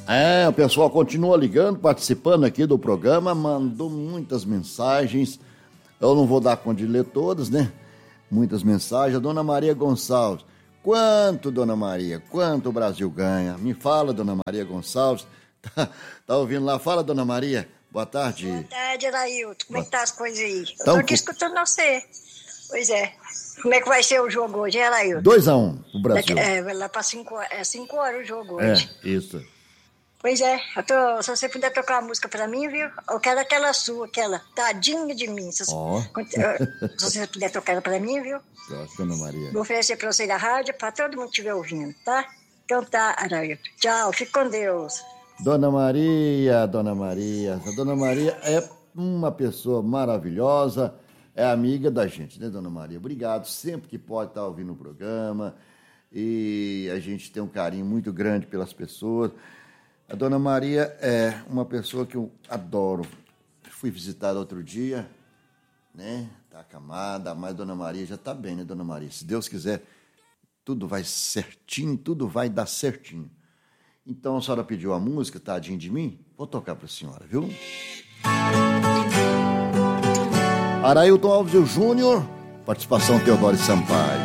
O pessoal continua ligando, participando aqui do programa, mandou muitas mensagens. Eu não vou dar conta de ler todas, né? Muitas mensagens. A dona Maria Gonçalves. Quanto, dona Maria? Quanto o Brasil ganha? Me fala, dona Maria Gonçalves. Tá ouvindo lá? Fala, dona Maria. Boa tarde. Boa tarde, Arailton. Como é que tá as coisas aí? Eu tô aqui escutando você. Pois é. Como é que vai ser o jogo hoje, hein, Arailton? 2-1 o Brasil. Vai lá pra 5 horas o jogo hoje. Isso. Pois é. Se você puder tocar uma música pra mim, viu? Eu quero aquela sua, aquela Tadinha de Mim. Se você puder tocar ela pra mim, viu? Dona Maria. Vou oferecer pra você da rádio, pra todo mundo que estiver ouvindo, tá? Então tá, Arailton. Tchau, fique com Deus. Dona Maria. A Dona Maria é uma pessoa maravilhosa, é amiga da gente, né, Dona Maria? Obrigado, sempre que pode estar ouvindo o programa, e a gente tem um carinho muito grande pelas pessoas. A Dona Maria é uma pessoa que eu adoro. Fui visitada outro dia, né? Tá acamada, mas Dona Maria já tá bem, né, Dona Maria? Se Deus quiser, tudo vai certinho, tudo vai dar certinho. Então, a senhora pediu a música, Tadinho de Mim? Vou tocar para a senhora, viu? Arailton Alves Júnior, participação Teodoro Sampaio.